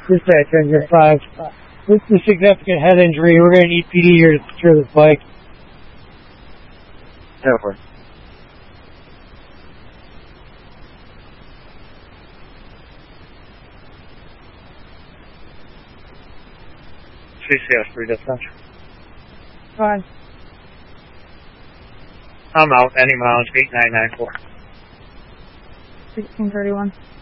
Dispatch engine 5. With the significant head injury, we're going to need PD here to secure this bike. Over. CCS3 dispatch. Fine. I'm out. Any miles, 8994. 1631.